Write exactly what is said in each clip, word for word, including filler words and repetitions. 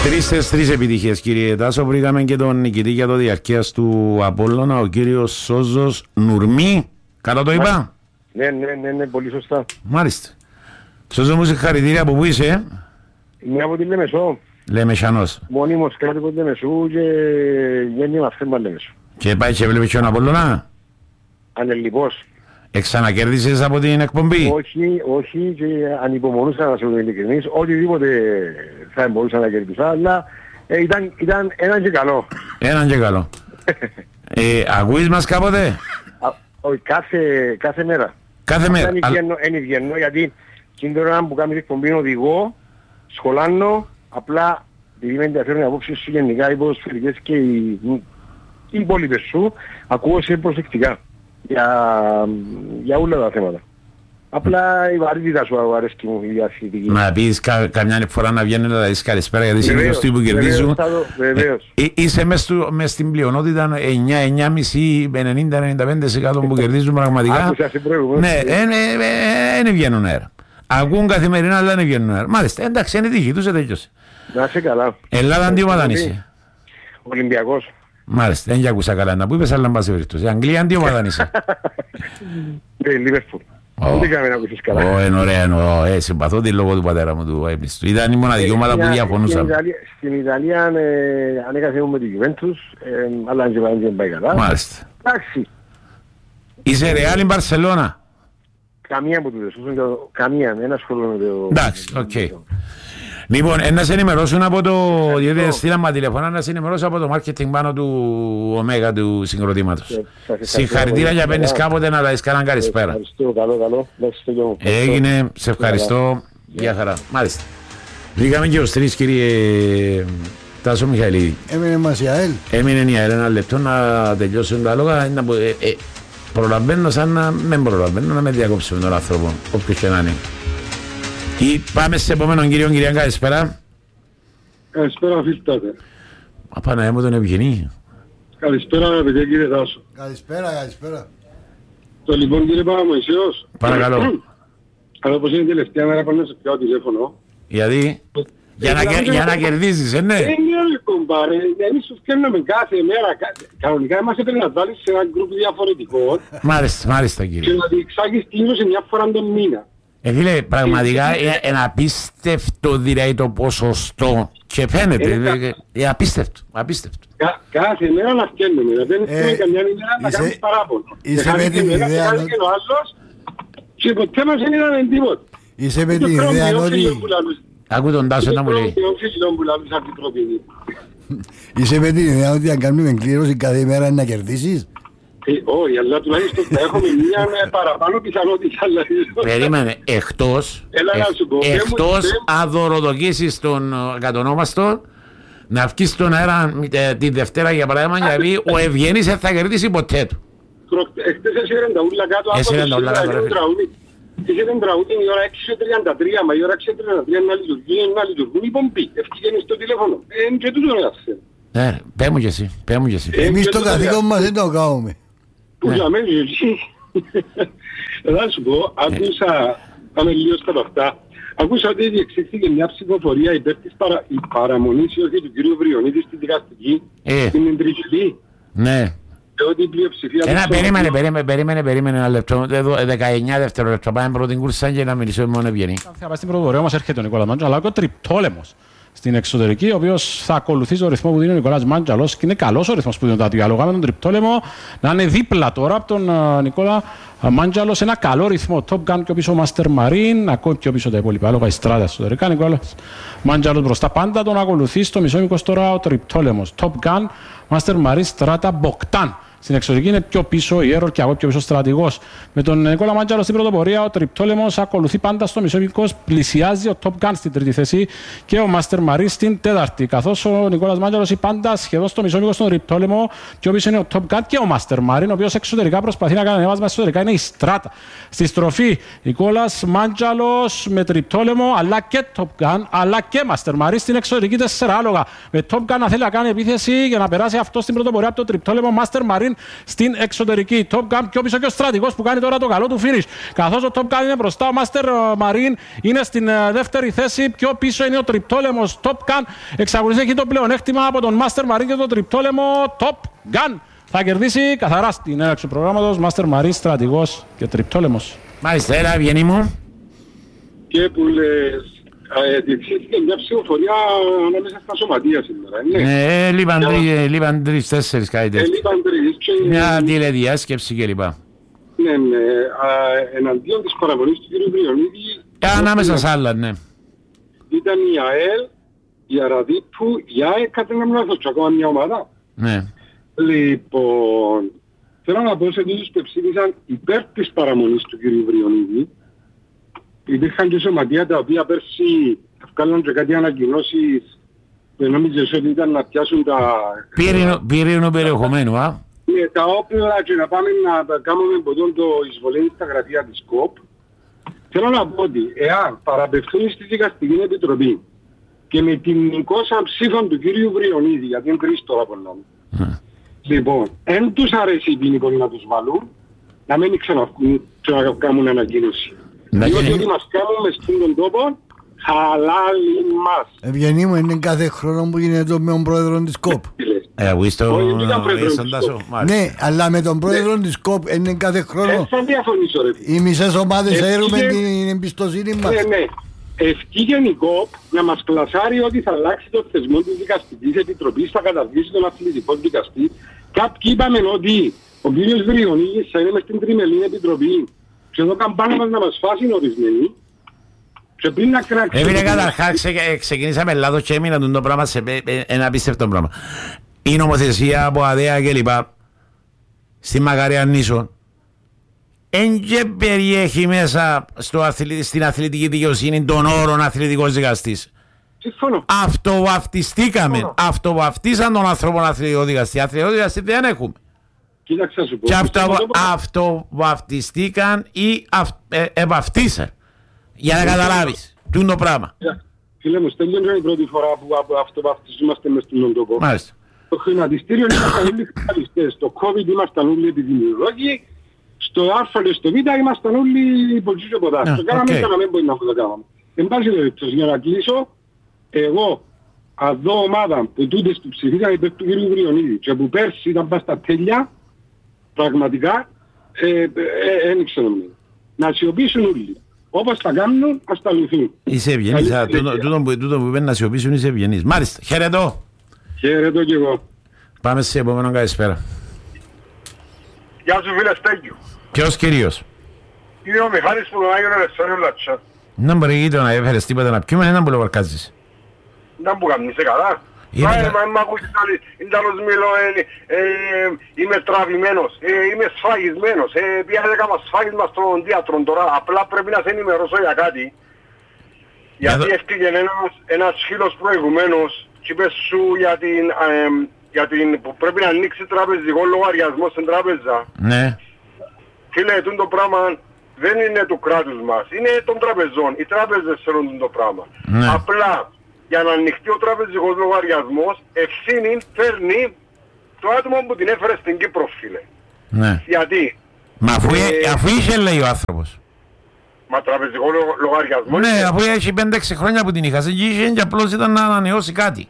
Τρεις τρεις επιτυχίες, κύριε Τάσο. Βρήκαμε και τον νικητή για το διαρκείας του Απόλλωνα, ο κύριος Σόζος Νουρμή. Καλά το είπα? Ναι, ναι, ναι, ναι, πολύ σωστά. Μάλιστα. Σόζο μου, συγχαρητήρια. Από πού είσαι? Είμαι από τη Λεμεσό. Λεμεσανός. Μόνιμος κάτοικος Λεμεσού και γέννημα θέμμα Λεμεσού. Και πάει και βλέπεις και τον Απόλλωνα? Ανελιπώς. Εξανακέρδισες από την εκπομπή? Όχι, όχι, και ανυπομονούσα να σου το ειλικρινής. Οτιδήποτε θα μπορούσα να κερδίσω, αλλά ε, ήταν, ήταν έναν και καλό. Έναν και καλό. ε, ακούεις μας κάποτε? Α, όχι, κάθε, κάθε μέρα. Κάθε μέρα. Εν βγαίνω, γιατί την ώρα που κάνεις εκπομπή οδηγώ, σχολάνω, απλά επειδή με ενδιαφέρουν οι απόψεις σου γενικά, οι ποδοσφαιρικές και οι, οι υπόλοιπες σου, ακούω σε προσεκτικά για, για όλα τα θέματα. Απλά η βαρύτητα σου αρέσκει μου, η διασχετική. Να πεις κα, καμιά φορά να βγαίνει να δεις καλησπέρα, γιατί συνήθως του που κερδίζουν. Βεβαίως. Ε, είσαι μες, μες στην πλειονότητα εννιά εννιά κόμμα πέντε ενενήντα ενενήντα πέντε τοις εκατό που κερδίζουν πραγματικά. Άκουσα στην προηγούμενη. Ναι, δεν βγαίνουν αέρα. Ακούν καθημερινά, αλλά δεν βγαίνουν αέρα. Μάλιστα, εντάξει, είναι τύχη τους, τέλειωσε. Να είσαι καλά. Ελλάδα αντιομάδα είσαι? Ολυμπιακός. Μάλιστα, δεν ακούσα καλά να που είπες, αλλά μπας σε περίπτωση. Αγγλία αντιομάδα είσαι? Ναι, Λίβερπουλ. Δεν κάμε να ακούσεις καλά. Ω, είναι ωραία, είναι ωραία. Ε, συμπαθώ τη λόγω του πατέρα μου του έπληστου. Ήταν η μοναδική ομάδα που διαφωνούσαμε. Στην Ιταλία ανέκασε με τη Juventus, αλλά αν και πάνε δεν πάει καλά. Μάλιστα. Εντάξει. Είσαι Ρεάλ ή Μπαρσελώνα? Καμία από τούτες. Καμία. Ένα σχολείο με το... Εντάξει, οκ. Λοιπόν, να σε ενημερώσουν από το... διότι στείλαμε τηλεφωνά, να σε ενημερώσουν από το marketing πάνω του ωμέγα του συγκροτήματος. Συγχαρητήρια για παίρνεις κάποτε να λάβεις κανέναν καλησπέρα. Ευχαριστώ, καλό, καλό. Έγινε, σε ευχαριστώ. Γεια χαρά. Μάλιστα. Βγήκαμε και ως τρεις, κύριε Τάσο Μιχαηλίδη. Έμεινε μας η ΑΕΛ. Έμεινε η ΑΕΛ ένα λεπτό να τελειώσουν τα λόγια. Προλαβαίνω σαν να μην προλαβαίνω να με διακόψουμε τον άνθρωπο, όποιος και να είναι. Ή πάμε σε επόμενον κύριο, κυρία, καλησπέρα. Καλησπέρα, φίλτατε. Απαναία μου τον Ευγενή. Καλησπέρα, παιδιά, κύριε Τάσο. Καλησπέρα, καλησπέρα. Το λοιπόν, κύριε Παπαμωυσίος. Παρακαλώ. Αλλά όπως είναι η τελευταία μέρα πάνω σε πιάω τηλέφωνο. Γιατί? Για να, για, για να κερδίζεις, ε, ναι. Ε, ναι, κομπάρε. Εμείς σου φτιάχνουμε κάθε μέρα. Κανονικά μας έπρεπε να βάλεις σε ένα γκρουπ διαφορετικό. Μάλιστα, μάλιστα, κύριε. Και να διεξάγεις τίνος σε μια φορά τον μήνα. Ε, φίλε, πραγματικά είναι απίστευτο δηλαδή το ποσοστό και φαίνεται, είναι απίστευτο, απίστευτο. Κάθε μέρα να φτιάχνουμε, να δεν έχουμε καμιά ημέρα να κάνεις παράπονο. Είσαι με την ιδέα ότι... Και ποτέ μας δεν είδαμε τίποτα. Είσαι με την ιδέα ότι... Άκου τον Τάσο να μου λέει. Είσαι με την ιδέα ότι αν κάνουμε κλήρωση κάθε μέρα να κερδίσεις. Όχι, αλλά τουλάχιστον θα έχουμε μια παραπάνω πιθανότητα. Περίμενε, εκτός, εκτός αδωροδοκίσεις των κατονόμαστων, να βγεις στον αέρα τη Δευτέρα για παράδειγμα για να πει ο Ευγενής δεν θα κερδίσει ποτέ του. Εχθές έσυραν τα ούλα κάτω, έσυραν τα ούλα κάτω. Είχε την τραγούδι η ώρα έξι και τριάντα τρία, μα η ώρα έξι και τριάντα τρία να λειτουργούν, να λειτουργούν οι πομποί. Ευκήγαινε στο τηλέφωνο. Ε, και τούτο να σε. Ναι, πέ μου και εσύ, πέ μου και εσύ. Εμείς το καθήκον μας δεν το κάνουμε. Που για μένα εσύ. Θα σου πω, άκουσα, πάμε λίγο στα αυτά. Ακούσα ότι διεξήχθηκε μια ψηφοφορία υπέρ της παρα, παραμονής ή όχι του κ. Βριονίδη στην δικαστική, στην Εντρικηλή. Ναι. Ότι πλειοψηφία... Ένα, περίμενε, περίμενε, περίμενε, περίμενε ένα λεπτό, δεκαεννιά δευτερόλεπτα, πάμε πρώτη κούρσα και να μιλήσουμε μόνο Ευγενή. Θα πάει στην πρωτοβορία όμως έρχεται ο Νικόλας Μάντζαλος, αλλά και ο Τρυπτόλεμος στην εξωτερική, ο οποίος θα ακολουθήσει το ρυθμό που δίνει ο Νικόλας Μάντζαλος και είναι καλός ο ρυθμός που δίνουν τα διάλογα με τον Τρυπτόλεμο να είναι δίπλα τώρα από τον uh, Νικόλα Μάντζαλο σε ένα καλό ρυθμό. Top Gun πιο πίσω Master Marine, ακόμη πιο πίσω τα υπόλοιπα άλογα, η στράτα εσωτερικά. Νικόλας Μάντζαλος μπροστά. Πάντα τον ακολουθεί στο μισό μήκος τώρα ο Τρυπτόλεμος. Top Gun, Master Marine, στράτα Μποκτάν. Στην εξωτερική είναι πιο πίσω η Έρορ και εγώ πιο πίσω στρατηγός. Με τον Νικόλα Μάντζαλο στην πρωτοπορία, ο Τρυπτόλεμος ακολουθεί πάντα στο μισό μήκος, πλησιάζει ο Top Gun στην τρίτη θέση και ο Master Marine στην τέταρτη. Καθώς ο Νικόλας Μάντζαλος πάντα σχεδόν στο μισό μήκος στον Τρυπτόλεμο, πιο πίσω είναι ο Top Gun και ο Master Marine, ο οποίος εξωτερικά προσπαθεί να κάνει ανέβασμα, εσωτερικά είναι η στράτα. Στη στροφή, Νικόλας Μάντζαλος με Τρυπτόλεμο, αλλά και Top Gun, αλλά και Master Marine στην εξωτερική τέσσερα άλογα. Με Top Gun να θέλει να κάνει επίθεση για να περάσει αυτό στην πρωτοπορία από το Τρυπτόλεμο, Master Marine στην εξωτερική. Top Gun πιο πίσω και ο στρατηγός που κάνει τώρα το καλό του finish. Καθώς ο Top Gun είναι μπροστά, ο Master Marine είναι στην δεύτερη θέση. Πιο πίσω είναι ο Τριπτόλεμος. Top Gun εξακολουθεί έχει το πλεονέκτημα από τον Master Marine και τον Τριπτόλεμο. Top Gun θα κερδίσει καθαρά στην έναρξη του προγράμματος. Master Marine, στρατηγός και Τριπτόλεμος. Μάλιστα, έλα, βγαίνει μου. Και που λες, διεξήχθηκε μια ψηφοφορία ανάμεσα στα σωματεία σήμερα, ναι. Ναι, λείπαν τρεις, τέσσερις κάτι τέτοιο. Λείπαν τρεις. Μια τηλεδιάσκεψη κλπ. Ναι, ναι, εναντίον της παραμονής του κ. Βριονίδη. Ανάμεσα σ' άλλα, ναι. Ήταν η ΑΕΛ, η Αραδίπου, η ΑΕΚ, κάτι να μην λάθος, ακόμα μια ομάδα. Ναι. Λοιπόν, θέλω να πω σε τους που ψήφισαν υπέρ της παραμονής του κ. Βριονίδη. Υπήρχαν και σωματεία τα οποία πέρσι βγάλαν και κάτι ανακοινώσεις που νόμιζες ότι ήταν να πιάσουν τα... Πύρινο περιεχομένου, α. Ναι, τα όπλα και να πάμε να κάνουμε ποτόν το εισβολή στα γραφεία της ΚΟΠ. Θέλω να πω ότι εάν παραπευθούν στη Δικαστική Επιτροπή και με την εικόσα ψήφων του κύριου Βριονίδη, γιατί είναι τρεις τώρα από νόμο. Λοιπόν, εν τους αρέσει η ποινή να τους βάλουν, να μην ξανακάνουν ανακοίνωση. Διότι ότι μας κάνουμε στον τον τόπο, χαλάλι μας. Ευγενή μου, είναι κάθε χρόνο που γίνεται με τον πρόεδρο της ΚΟΠ. Ε, εγώ στο Τάσο. Ναι, αλλά με τον πρόεδρο της ΚΟΠ είναι κάθε χρόνο. Ε, θα διαφωνήσω ρε. Οι μισές ομάδες έρουμε την εμπιστοσύνη μας. Ναι, ναι. Ευκήγεν η ΚΟΠ να μας κλασάρει ότι θα αλλάξει το θεσμό της Δικαστικής Επιτροπής, θα καταργήσει τον αθλητικό δικαστή. Κάποιοι είπαμε ότι ο κύριος Βριονίδης θα είναι μες στην Τριμελή Επιτροπή και εδώ καμπάνα μας να μας φάσουν ορισμένοι. Και πριν να κράξουμε... Επειδή καταρχάς ξεκινήσαμε λάθος και έμειναν το πράγμα σε ένα απίστευτο πράγμα. Η νομοθεσία από ΑΔΕΑ και λοιπά στη Μακαριανήσο εν και περιέχει μέσα στο αθλη... στην αθλητική δικαιοσύνη τον όρο αθλητικός δικαστής. Συμφωνώ. Αυτοβαφτιστήκαμε. Συμφωνώ. Αυτοβαφτίσαν τον άνθρωπο αθλητικό δικαστή. Αθλητικό δικαστή δεν έχουμε. Κοίταξα σου πω. Και αυτο... αυτοβαφτιστήκαν ή αυ... ε, ευαυτίσαν. Για να καταλάβεις. Τι είναι το πράγμα. Φίλε μου, στέλνει είναι η πρώτη φορά που αυτοβαφτιζόμαστε μες στον τόπο. Μάλιστα. Στο χρηματιστήριο ήμασταν όλοι χρηματιστές. Στο COVID ήμασταν όλοι επιδημιολόγοι. Στο Α και στο Β ήμασταν όλοι πολιτικοί και ποτά. Το κάναμε και να μην μπορεί να το κάναμε. Εν πάση περιπτώσει, για να κλείσω, εγώ αδώ ομάδα που τούτες που ψηφίσαν υπέρ του κ. Βριονίδη και που πέρσι ήταν πας στα τέλεια, πραγματικά, δεν ξέρω μήνυμα. Να σιωπήσουν όλοι. Όπως θα κάνουν, ας τα λυθούν. Είσαι ευγενής. Τούτο που είπε να σιωπήσουν είσαι ευγενής. Μάλιστα. Χαιρετώ. Χαιρετώ κι εγώ. Πάμε σε επόμενο καλησπέρα. Γεια σου φίλε Στέγγιου. Ποιος κυρίως? Είναι ο Μιχάλης που τον Άγιον Ελευθέριο Λατσά. Να μπορεί γείτο να έφερες τίποτα να πιούμε, έναν που lo βαρκάζεις. Να μου κάνεις, είσαι καλά. Μα ακούσεις άλλοι, είναι τέλος μιλώ, είμαι τραβημένος, είμαι σφαγισμένος. Πήγαμε να κάνουμε σφάγισμα στον διάτρο τώρα, απλά πρέπει να σε ενημερώσω για κάτι. Γιατί έφυγε ένας φίλος προηγουμένως και είπες σου για την που πρέπει να ανοίξει τραπεζικό λογαριασμό στην τράπεζα. Ναι. Φίλε, το πράγμα δεν είναι του κράτους μας, είναι των τραπεζών. Οι τράπεζες θέλουν το πράγμα. Απλά για να ανοιχτεί ο τραπεζικός λογαριασμός, ευθύνη φέρνει το άτομο που την έφερε στην Κύπρο, φίλε. Ναι. Γιατί? Μα αφού, ε, αφού είχε, λέει ο άνθρωπος. Μα τραπεζικό λο, λογαριασμό. Ναι, είχε. Αφού έχει πέντε έξι χρόνια που την είχα σε είχε και απλώς ήταν να ανανεώσει κάτι.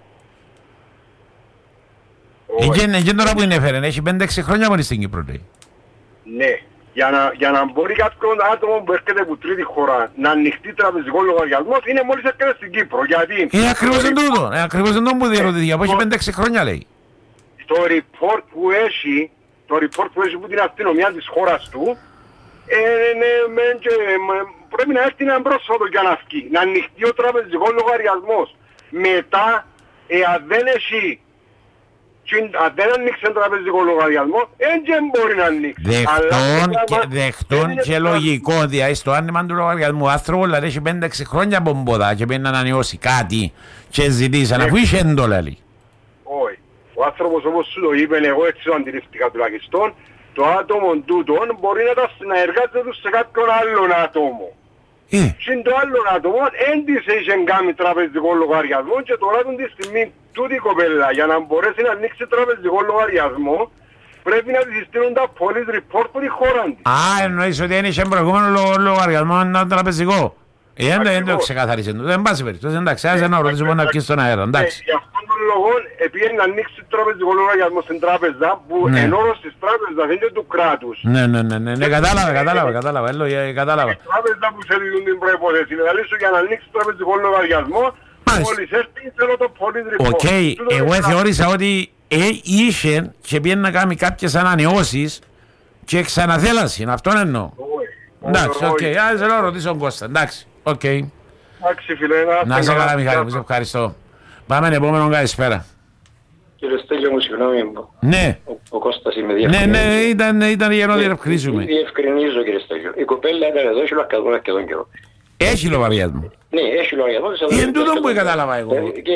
Εκεί τώρα που την έφερε, έχει πέντε έξι χρόνια που είναι στην Κύπρο, λέει. Ναι. Για να, για να μπορεί κάποιον άτομο που έρχεται από τρίτη χώρα να ανοιχτεί τραπεζικό λογαριασμό είναι μόλις έρχεται στην Κύπρο. Γιατί... Είναι ακριβώς εν τούτο. Είναι ακριβώς εν τούτο που διερωτηθεί. Από έχει πέντε έξι χρόνια λέει. Το report που έχει, το report που έχει από την αστυνομία της χώρας του ε, ναι, με, και, με, πρέπει να έρθει έναν πρόσφατο για να βγει. Να ανοιχτεί ο τραπεζικό λογαριασμός. Μετά, εάν δεν έχει... αν δεν ανοίξει ένα τραπεζικό λογαριασμό, δεν μπορεί να ανοίξει. Δεχτών και λογικό, δηλαδή στο άνοιγμα του λογαριασμού, ο άνθρωπος δηλαδή έχει πέντε έξι χρόνια από μποδά και πρέπει να ανανεώσει κάτι και ζητήσαν, αφού είχε έντολα. Όχι. Ο άνθρωπος όπως σου το είπε, εγώ έτσι το αντιληφθήκα τουλάχιστον, το άτομο τούτον μπορεί να εργάζεται του σε κάποιον άλλον άτομο. Συν το άλλο άτομο, δεν της είχε κάνει τραπεζικό λογαριασμό και τώρα τη στιγμή τούτη η κοπέλα για να μπορέσει να ανοίξει τραπεζικό λογαριασμό πρέπει να της στείλουν τα police report που τη χώρα της. Α, εννοείς ότι είναι είχε προηγούμενο λογαριασμό τραπεζικό. Δεν το ξεκαθαρίσε. Δεν πάση περιπτώσει. Εντάξει, άσε να ρωτήσουμε να βγει στον αέρα. Εντάξει. Γι' αυτόν τον λόγο πήγε να ανοίξει τραπεζικό λογαριασμό στην τράπεζα που εν όρος της τράπεζας δεν είναι του κράτους. Ναι, ναι, ναι, ναι, κατάλαβα, κατάλαβα, κατάλαβα. Κατάλαβα. Η τράπεζα που σε δίνουν την προϋπόθεση. Δηλαδή σου για να ανοίξει τραπεζικό λογαριασμό, μόλις έρθει θέλω το police report. Οκ, εγώ θεώρησα ότι είχε και πήγαινε να κάνει κάποιες ανανεώσεις και ξαναθέλασε. Αυτό εννοώ. Εντάξει, οκ, άσε να ρωτήσω τον Κώστα. Εντάξει. Οκ. Okay. Να είσαι καλά Μιχάλη, σε ευχαριστώ. Πάμε επόμενο, καλησπέρα. Κύριε Στέλιο μου, συγγνώμη, ναι. ο, ο Κώστας είμαι διευκρινίζω. Ναι, ναι, ήταν, ήταν για να διευκρινίζουμε. Διευκρινίζω κύριε Στέλιο. Η κοπέλα ήταν εδώ, έχει λογαριασμό αρκετόν καιρό. Έχει λογαριασμό. Ναι, έχει λογαριασμό. Είναι τούτο που κατάλαβα εγώ. Και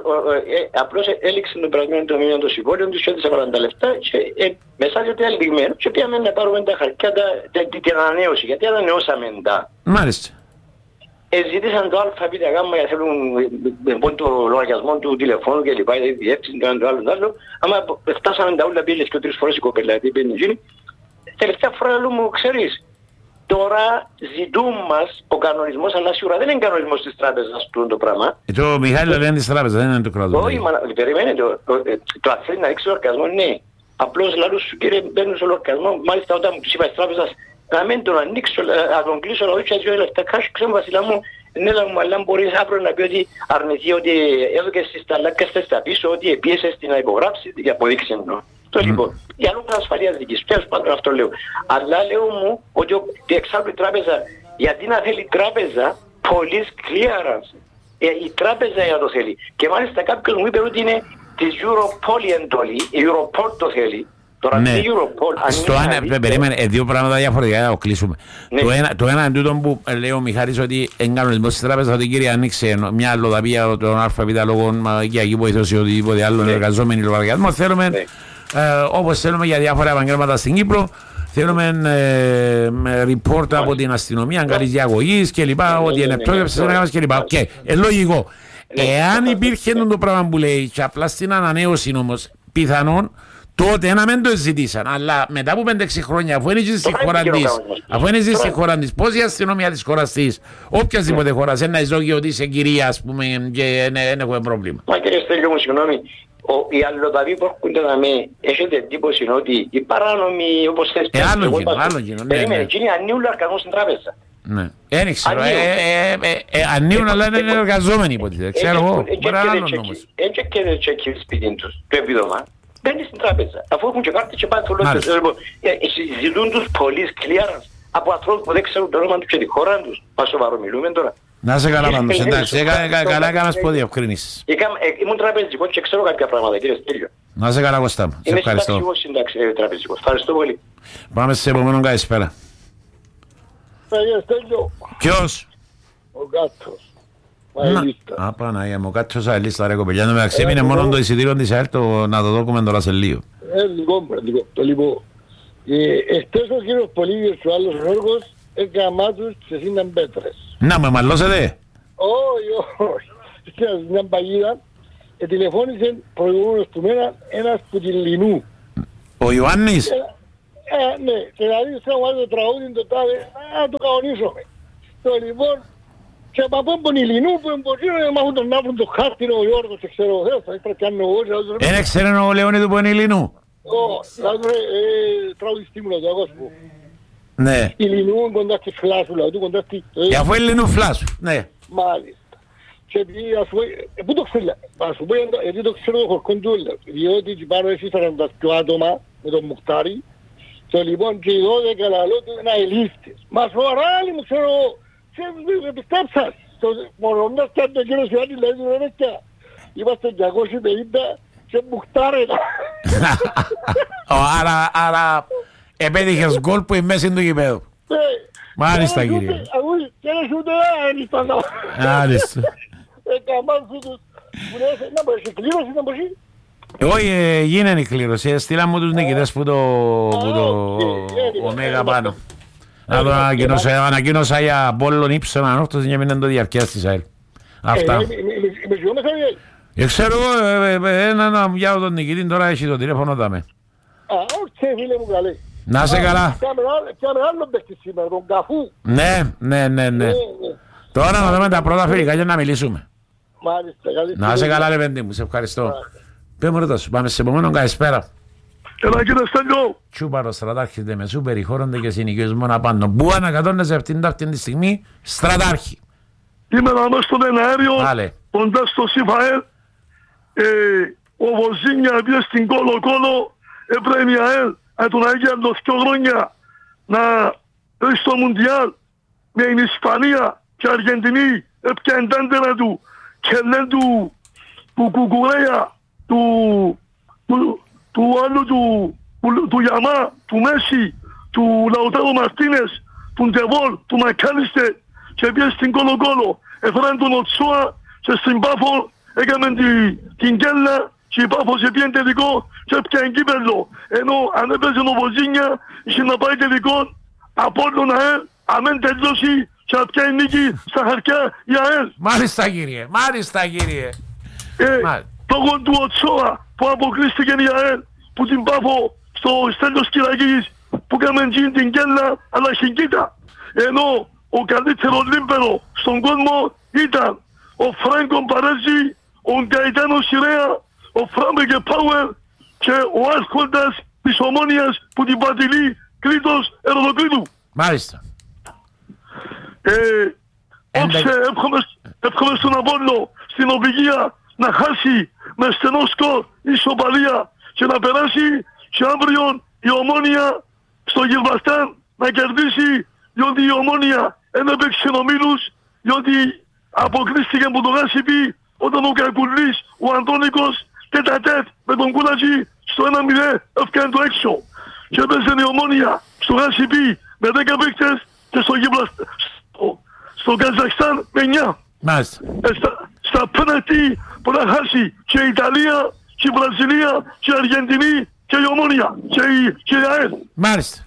απλώς έληξε τον πραγμένο το μήνα των συμβόλων τους και έδωσα παράντα λεφτά και μέσα διότι αλυγμένο και πήγαμε να πάρουμε τα χαρτιά, την ανανέωση, γιατί ανανεώσαμε τα. Μάλιστα. Ζήτησαν το ΑΒΓ για θέλουν το λογαριασμό του τηλεφώνου και λοιπά, η διεύθυνση, το άλλο, το άλλο. Άμα φτάσαμε τα όλα πήγες και τρεις φορές η κοπέλα, γιατί πήγαινε γίνει. Τελευταία φορά λέω μου, ξέρεις, τώρα ζητούν μας ο κανονισμός, αλλά σίγουρα δεν είναι κανονισμός της τράπεζας του το πράγμα. Το Μιχάλη δεν είναι της τράπεζας, δεν είναι του κράτους. Όχι, περιμένε, το αν θέλει να ρίξει λογαριασμό, ναι. Απλώς λαλούς σου κύριε μπαίνουν στο λογαριασμό, μάλιστα όταν μου τους είπα της τράπεζας, να μην τον ανοίξω, να τον κλείσω, να δείξω δύο λεφτά κάσου, ξέρω Βασιλά μου, ναι, αλλά μπορείς αύριο να πει ότι αρνηθεί ότι έδωκε στις ταλάκες θες τα πίσω, ότι επίεσες την να υπογράψει, για αποδείξει εννοώ. Το λοιπόν, για λόγω ασφαλείας δικής, τέλος πάντων αυτό λέω. Αλλά λέω μου ότι εξάλλου η τράπεζα, γιατί να θέλει η τράπεζα, police clearance. Ε, η τράπεζα για το θέλει. Και μάλιστα κάποιος μου είπε ότι είναι της Europol η εντολή, η Europol το θέλει. Τώρα ναι. η Europol, στο ένα, περίμενε, ε, δύο πράγματα διαφορετικά να το κλείσουμε. Ναι. Το ένα, το ένα είναι τούτο που λέει ο Μιχάλης ότι είναι κανονισμός της τράπεζας ότι κύριε ανοίξε μια αλλοδαπία των ΑΒ λόγων οικιακή βοήθωση ή οτιδήποτε άλλο ναι. εργαζόμενοι λογαριασμό. Θέλουμε, ναι. ε, όπως θέλουμε για διάφορα επαγγέλματα στην Κύπρο, θέλουμε ε, report από την αστυνομία, αγκαλής διαγωγής κλπ. Ότι είναι εκτόκευσης ενέγαμες κλπ. Οκ, ε, λογικό. Εάν υπήρχε το πράγμα που λέει και απλά στην ανανέωση όμως πιθανόν τότε να μην το ζητήσαν, αλλά μετά από πέντε έξι χρόνια, αφού είναι στη χώρα της, αφού είναι στη χώρα της, πώς η αστυνομία της χώρας της, οποιασδήποτε χώρας, ένα ισόγειο ότι είσαι κυρία, ας πούμε, και δεν έχουμε πρόβλημα. Μα κύριε Στέλιο μου, συγγνώμη, οι αλλοδαποί που έρχονται να με έχετε εντύπωση ότι οι παράνομοι, όπως θες, ε, άλλο γίνω, άλλο γίνω, ναι, περίμενε, εκείνοι ανοίγουν λογαριασμό στην τράπεζα. Ναι, δεν ξέρω, ανοίγουν αλλά είναι εργαζόμενοι υποτίθεται, ξέρω εγώ, μπορεί να άλλον όμως. Έτσι και δεν τσεκεί σπίτι τους, το επίδομα. Μπαίνει στην τράπεζα. Αφού έχουν και κάρτες και πάνε στο λόγο. Ζητούν τους police clearance από ανθρώπους που δεν ξέρουν το όνομα τους και τη χώρα τους. Μα σοβαρό μιλούμε τώρα. Να σε καλά πάντως, εντάξει. Καλά έκανας πω διευκρίνησες. Ήμουν τραπεζικός και ξέρω κάποια πράγματα, κύριε Στέλιο. Να σε καλά Κωστά μου. Σε ευχαριστώ. Είμαι συνταξιούχος τραπεζικός. Ευχαριστώ πολύ. Πάμε σε επόμενο καλησπέρα. Ποιος? Ο Κάτος. Α, Παναγία μου, κάτω σαν λίστα ρε κοπελιά. Να μεταξύ έμεινε μόνο το εισιτήριο της ΑΕΛ να το δούμε τώρα σε λίγο. Ε, λοιπόν, λοιπόν, το λοιπόν. Εχθές ο κύριος Πολύβιος και ο άλλος Γιώργος έκανα τους και σύναν πέτρες. Να με μαλλώσετε. Όχι, όχι. Σε μια παγίδα τηλεφώνησε προηγούμενος του μένα ένας που τη Λινού. Ο Ιωάννης. Ε, ναι, και δηλαδή θέλω να βάλω το τραγούδι το τάδε, να το κανονίσουμε. Το λοιπόν, και από πόμπον η Λινού που εμποτζίνω να μάθουν τον άπλον το χάρτινο ο Γιώργος και ξέρω εγώ, θα ήθελα κι αν εγώ. Ένα ξέρει ο Λεόνι του που είναι η Λινού. Όχι, δηλαδή τραγουδιστή μου να το πω. Ναι. Η Λινού είναι κοντά στη φλάσου, δηλαδή κοντά στη... Για αφού η Λινού φλάσου, ναι. Μάλιστα. Και ας πω, πού το ξέρω, ας πω, γιατί το ξέρω το χορκόν του, διότι εκεί πάνω έχει σαράντα δύο άτομα με τον Μουχτάρι, και λοιπόν και οι δώδεκα λαλό του είναι αελίφτες. Μα σοβαρά άλλοι μου ξέρω, σε πιστέψας, μονομιάς και αν το κύριο Ιωάννη λέει του ρεύεκια, είμαστε διακόσιοι πενήντα και Μουχτάρενα. Άρα επέτυχες γκολ που είναι μέσα του γηπέδου. Μάλιστα κύριε. Ακούει, και ένας ούτε αελίφτας. Μάλιστα. Όχι, γίνεται η κλήρωση. Στείλαμε μου τους νικητές που το Ωμέγα πάνω. Να το ανακοίνωσα για Απόλλων Ήψων Ανόρθωση και μην το διαρκείας της ΑΕΛ. Αυτά. Ξέρω εγώ, έναν για τον νικητή τώρα έχει το τηλέφωνο δάμε. Α, όχι φίλε μου καλέ. Να σε καλά. Πιάμε άλλο παίχτη σήμερα, τον Καφού. Ναι, ναι, ναι, ναι. Τώρα να δούμε τα πρώτα φιλικά για να μιλήσουμε. Μάλιστα, καλή. Να σε καλά ρε παιδί μου, σε ευχαριστώ. Πες μου ρωτάς, πάμε σε επόμενον, καλησπέρα. Έλα κύριε Στέλιο. Τσούπαρο στρατάρχης δε μεσού περιχώρονται και συνοικιωσμόν απάντων. Πού ανακατώνεσαι αυτήν αυτή τη στιγμή, στρατάρχη. Είμαι να μέσα στον εναέριο, κοντά στο ΣΥΦΑΕΛ. Ο Βοζίνια πήγε στην Κόλο Κόλο, έπρεπε η ΑΕΛ τον Αγία dos δύο χρόνια να ρίξει στο Μουντιάλ με την Ισπανία και η Αργεντινή έπιανε τάντερα του και λένε του του Κουκουρέα, του του άλλου του Γιαμά, του Μέση, του Λαουτάρο Μαρτίνες, του Ντεβόλ, του Μακάλιστε και πήγε στην Κόλο Κόλο. Έφεραν τον Οτσόα και στην Πάφο έκαμε την Κέλλα και η Πάφος έπιανε τελικό και έπιανε κύπελλο. Ενώ αν έπαιζε ο Βοζίνια είχε να πάει τελικό από τον ΑΕΛ, αμέν τελειώσει και να πιάνει νίκη στα χαρτιά η ΑΕΛ. Μάλιστα κύριε, μάλιστα κύριε. Ε, λόγω του Οτσόα που αποκλείστηκε η ΑΕΛ που την Πάφο στο Στέλιος Κυρακής που έκαμε την Κέλλα αλλά χιγκίτα. Ενώ ο καλύτερος λίμπερο στον κόσμο ήταν ο Φράνκο Παρέζη, ο Γκαϊτάνο Σιρέα, ο Φράμπεκε Πάουερ και ο άρχοντας της Ομόνιας που την πατηλεί Κρήτος Εροδοκλήτου. Μάλιστα. Ε, όψε εύχομαι στον Απόλλω στην Οπηγία να χάσει με στενό σκορ ισοπαλία και να περάσει και αύριο η Ομόνια στο Γιλβαστάν να κερδίσει, διότι η Ομόνια δεν έπαιξε ομίλους, διότι αποκλείστηκε από το Γάσιπι όταν ο Κακουλής, ο Αντώνικος τέτα-τέτ με τον Κούλατζη στο ένα μηδέν έφτιανε το έξω και έπαιζε η Ομόνια στο Γάσιπι με δέκα παίκτες και στο Γιλβαστάν στο, στο Καζακστάν με εννιά. Μάλιστα. Ε, στα, στα πέναλτι που να χάσει και η Ιταλία και η Βραζιλία και η Αργεντινή και η Ομόνια και η, και η ΑΕΛ. Μάλιστα.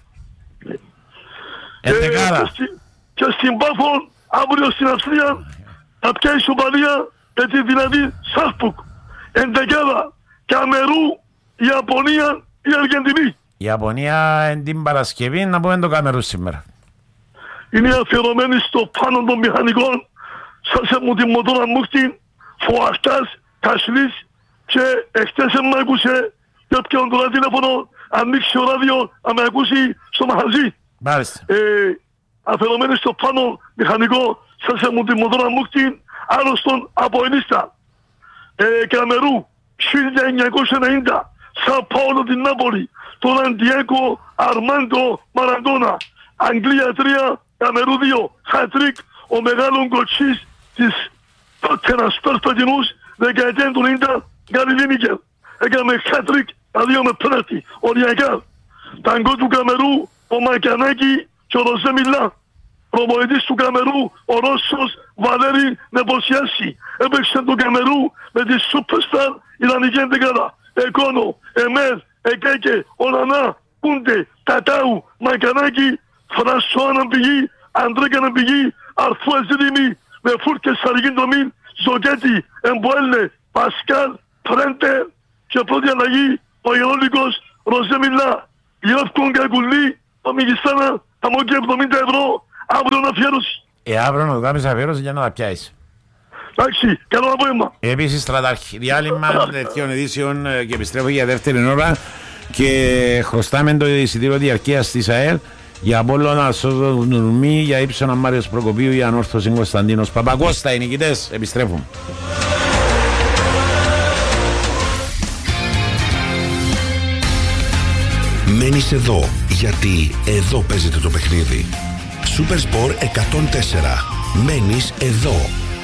Ε, και, στη, και στην Πάφο αύριο στην Αυστρία θα πιάσει ισοπαλία με τη δυνατή Σάλσμπουργκ. Εντεκάδα Καμερού, Ιαπωνία, η Αργεντινή. Η Ιαπωνία εν την Παρασκευή να πούμε το Καμερού σήμερα. Είναι αφιερωμένη στο πάνω των μηχανικών. Σας μου τη μοτόρα μου την Φωαχτάς, Κασλής και εχθές με ακούσε και έπιαν τώρα τηλέφωνο, ανοίξει ο ράδιο να με ακούσει στο μαγαζί. Μάλιστα. Ε, αφαιρωμένη στο πάνω μηχανικό, σας μου τη μοτόρα μου την άρρωστον από ενίστα. Ε, Καμερού, χίλια εννιακόσια ενενήντα, Σαν Πάολο την Νάπολη, τον Αντιέκο Αρμάντο Μαραντόνα. Αγγλία τρία, Καμερού δύο, χατρίκ, ο μεγάλος κοτσής της Τότενας Περπατινούς, δεκαετία του ενενήντα, Γκάρι Λίνικερ. Έκαμε χατρίκ, τα δύο με πέναλτι, οριακά. Ταγκό του Καμερού, ο Μακιανάκη και ο Ροζέ Μιλά. Προπονητής του Καμερού, ο Ρώσος Βαλέρη Νεποσιάση. Έπαιξε το Καμερού με τη Superstar Ιρανική εντεκάδα. Εκόνο, Εμέρ, Εκέκε, Ολανά, Κούντε, Τατάου, Μακιανάκη, Φρανσουά Ναμπηγή, Αντρέκα Ναμπηγή, Αρφού Εζίδημι, με Φούρκες Σαργίν Τομίν, Ζοκέτη, Εμποέλε, Πασκάλ, Πρέντε και πρώτη αλλαγή, ο Ιερόλικος Ροζέ Μιλά. Γεύκον Κακουλή, ο Μιγιστάνα, θα μου και εβδομήντα ευρώ, αύριο να αφιέρωση. Ε, αύριο να το κάνεις αφιέρωση για να τα πιάσεις. Εντάξει, καλό απόγευμα. Επίσης, στρατάρχη, διάλειμμα τέτοιων ειδήσεων και επιστρέφω για δεύτερη ώρα και χρωστάμε το εισιτήριο διαρκείας της ΑΕΛ για Απόλλωνα Σόδο Νουρμή, για Ύψονα Μάριος Προκοπίου, για Ανόρθωση Κωνσταντίνος Παπακώστα. Οι νικητές επιστρέφουν. Μένεις εδώ, γιατί εδώ παίζεται το παιχνίδι. Super Sport εκατόν τέσσερα. Μένεις εδώ.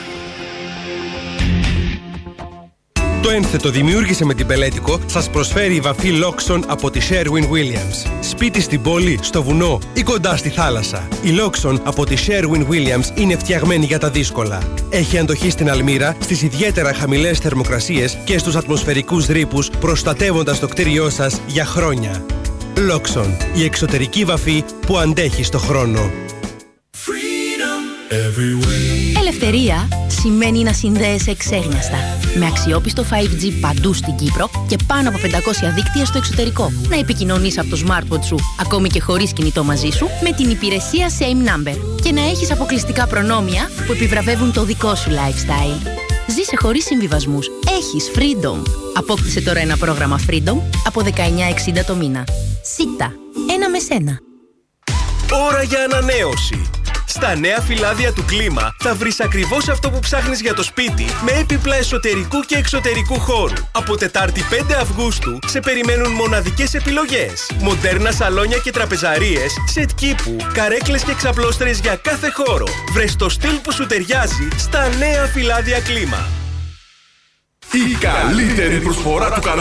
Το ένθετο δημιούργησε με την Πελέτικο σας προσφέρει η βαφή Loxon από τη Sherwin Williams. Σπίτι στην πόλη, στο βουνό ή κοντά στη θάλασσα. Η Loxon από τη Sherwin Williams είναι φτιαγμένη για τα δύσκολα. Έχει αντοχή στην αλμύρα, στις ιδιαίτερα χαμηλές θερμοκρασίες και στους ατμοσφαιρικούς ρήπους, προστατεύοντας το κτίριό σας για χρόνια. Loxon, η εξωτερική βαφή που αντέχει στο χρόνο. ελευθερία σημαίνει να συνδέεσαι εξέγνιαστα. Με αξιόπιστο φάιβ τζι παντού στην Κύπρο και πάνω από πεντακόσια δίκτυα στο εξωτερικό. Να επικοινωνείς από το smartphone σου, ακόμη και χωρίς κινητό μαζί σου, με την υπηρεσία Same Number. Και να έχεις αποκλειστικά προνόμια που επιβραβεύουν το δικό σου lifestyle. Ζήσε χωρίς συμβιβασμούς. Έχεις Freedom. Απόκτησε τώρα ένα πρόγραμμα Freedom από δεκαεννιά εξήντα το μήνα. ΣΥΤΑ. Ένα με σένα. Ώρα για ανανέωση. Στα νέα φυλάδια του Κλίμα θα βρεις ακριβώς αυτό που ψάχνεις για το σπίτι με έπιπλα εσωτερικού και εξωτερικού χώρου. Από Τετάρτη πέντε Αυγούστου σε περιμένουν μοναδικές επιλογές. Μοντέρνα σαλόνια και τραπεζαρίες, σετ κήπου, καρέκλες και ξαπλώστρες για κάθε χώρο. Βρες το στυλ που σου ταιριάζει στα νέα φυλάδια Κλίμα. Η καλύτερη προσφορά του